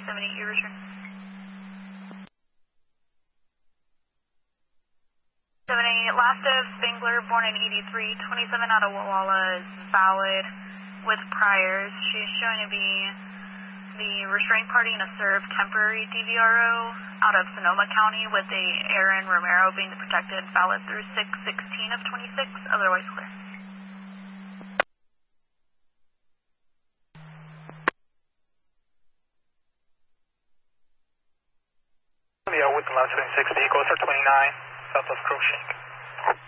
78, your return. 78, last of Spangler, born in 83, 27 out of Walla is valid with priors. She's showing to be the restraint party in a served temporary DVRO out of Sonoma County with a Aaron Romero being the protected, valid through 6/16 of 26, otherwise clear. Yeah, with the last 26 vehicle, sir, 29, Southwest Crookshank.